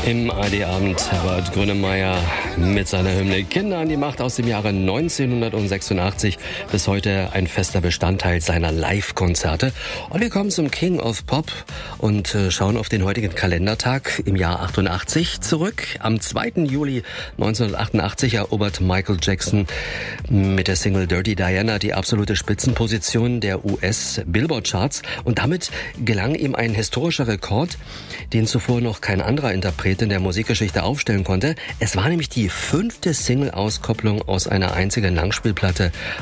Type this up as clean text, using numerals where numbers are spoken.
Im ARD-Abend Herbert Grönemeyer mit seiner Hymne Kinder an die Macht aus dem Jahre 1986. Bis heute ein fester Bestandteil seiner Live-Konzerte. Und wir kommen zum King of Pop und schauen auf den heutigen Kalendertag im Jahr 88 zurück. Am 2. Juli 1988 erobert Michael Jackson mit der Single Dirty Diana die absolute Spitzenposition der US-Billboard-Charts. Und damit gelang ihm ein historischer Rekord, den zuvor noch kein anderer Interpret in der Musikgeschichte aufstellen konnte. Es war nämlich die 5. Single-Auskopplung aus einer einzigen Langspielplatte